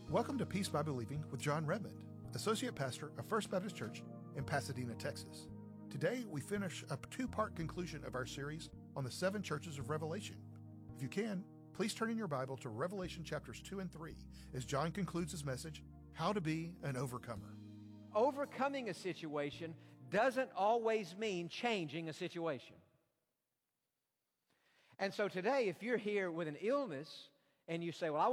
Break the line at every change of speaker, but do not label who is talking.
Welcome to Peace by Believing with John Redmond, Associate Pastor of First Baptist Church in Pasadena, Texas. Today, we finish a two-part conclusion of our series on the 7 churches of Revelation. If you can, please turn in your Bible to Revelation chapters 2 and 3 as John concludes his message, How to Be an Overcomer.
Overcoming a situation doesn't always mean changing a situation. And so today, if you're here with an illness and you say, well, I